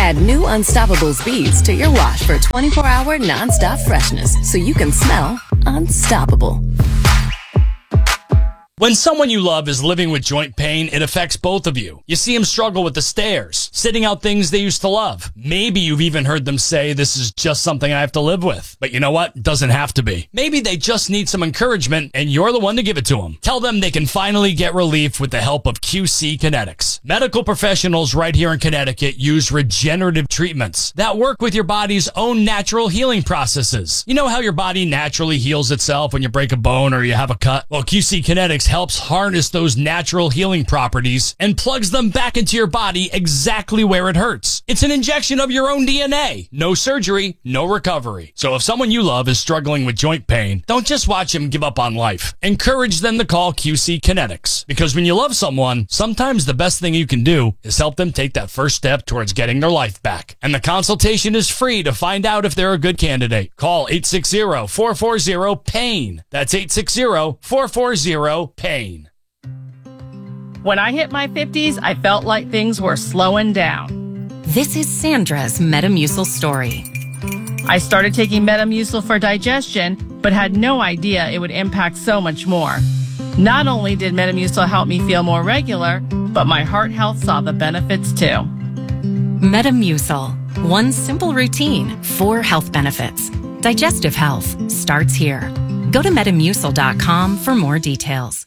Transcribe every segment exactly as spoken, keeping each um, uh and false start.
Add new Unstoppables beads to your wash for twenty-four hour nonstop freshness so you can smell unstoppable. When someone you love is living with joint pain, it affects both of you. You see them struggle with the stairs, sitting out things they used to love. Maybe you've even heard them say, this is just something I have to live with. But you know what? It doesn't have to be. Maybe they just need some encouragement, and you're the one to give it to them. Tell them they can finally get relief with the help of Q C Kinetics. Medical professionals right here in Connecticut use regenerative treatments that work with your body's own natural healing processes. You know how your body naturally heals itself when you break a bone or you have a cut? Well, Q C Kinetics helps harness those natural healing properties and plugs them back into your body exactly where it hurts. It's an injection of your own D N A. No surgery, no recovery. So if someone you love is struggling with joint pain, don't just watch them give up on life. Encourage them to call Q C Kinetics. Because when you love someone, sometimes the best thing you can do is help them take that first step towards getting their life back. And the consultation is free to find out if they're a good candidate. Call eight six zero, four four zero, PAIN. That's eight six zero, four four zero, PAIN. When I hit my fifties, I felt like things were slowing down. This is Sandra's Metamucil story. I started taking Metamucil for digestion, but had no idea it would impact so much more. Not only did Metamucil help me feel more regular, but my heart health saw the benefits too. Metamucil. One simple routine, four health benefits. Digestive health starts here. Go to metamucil dot com for more details.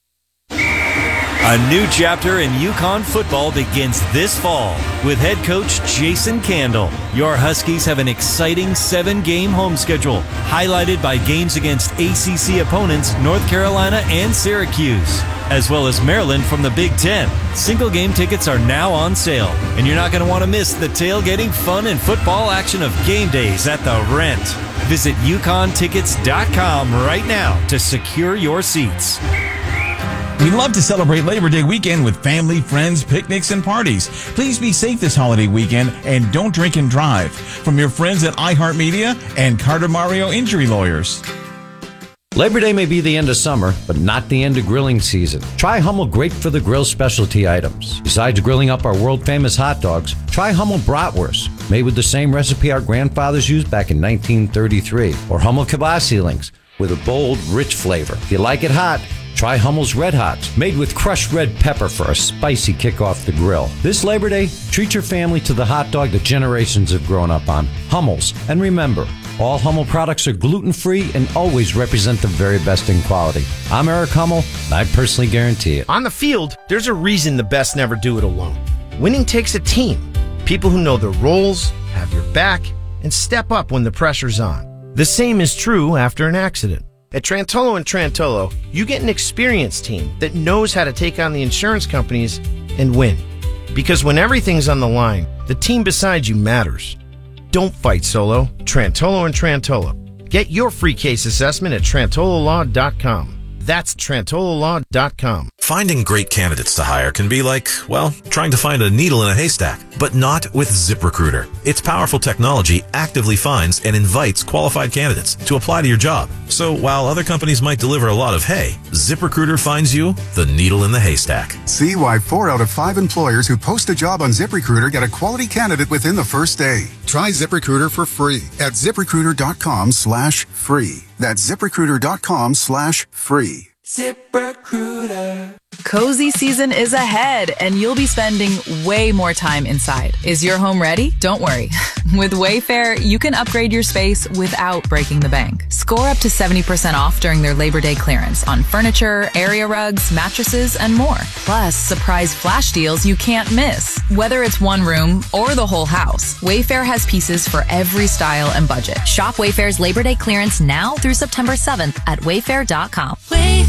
A new chapter in UConn football begins this fall with head coach Jason Candle. Your Huskies have an exciting seven-game home schedule, highlighted by games against A C C opponents North Carolina and Syracuse, as well as Maryland from the Big Ten. Single-game tickets are now on sale, and you're not going to want to miss the tailgating fun and football action of game days at the Rent. Visit U Conn tickets dot com right now to secure your seats. We love to celebrate Labor Day weekend with family, friends, picnics, and parties. Please be safe this holiday weekend and don't drink and drive. From your friends at iHeartMedia and Carter Mario Injury Lawyers. Labor Day may be the end of summer, but not the end of grilling season. Try Hummel Great for the Grill specialty items. Besides grilling up our world-famous hot dogs, try Hummel Bratwurst, made with the same recipe our grandfathers used back in nineteen thirty-three. Or Hummel Kibasi links with a bold, rich flavor. If you like it hot, try Hummel's Red Hots, made with crushed red pepper for a spicy kick off the grill. This Labor Day, treat your family to the hot dog that generations have grown up on. Hummel's. And remember, all Hummel products are gluten-free and always represent the very best in quality. I'm Eric Hummel, and I personally guarantee it. On the field, there's a reason the best never do it alone. Winning takes a team. People who know their roles, have your back, and step up when the pressure's on. The same is true after an accident. At Trantolo and Trantolo, you get an experienced team that knows how to take on the insurance companies and win. Because when everything's on the line, the team beside you matters. Don't fight solo. Trantolo and Trantolo. Get your free case assessment at Trantolo Law dot com. That's Trantolo Law dot com. Finding great candidates to hire can be like, well, trying to find a needle in a haystack, but not with ZipRecruiter. Its powerful technology actively finds and invites qualified candidates to apply to your job. So while other companies might deliver a lot of hay, ZipRecruiter finds you the needle in the haystack. See why four out of five employers who post a job on ZipRecruiter get a quality candidate within the first day. Try ZipRecruiter for free at ZipRecruiter dot com slash free. That's ZipRecruiter dot com slash free. ZipRecruiter. Cozy season is ahead, and you'll be spending way more time inside. Is your home ready? Don't worry. With Wayfair, you can upgrade your space without breaking the bank. Score up to seventy percent off during their Labor Day clearance on furniture, area rugs, mattresses, and more. Plus, surprise flash deals you can't miss. Whether it's one room or the whole house, Wayfair has pieces for every style and budget. Shop Wayfair's Labor Day clearance now through September seventh at wayfair dot com.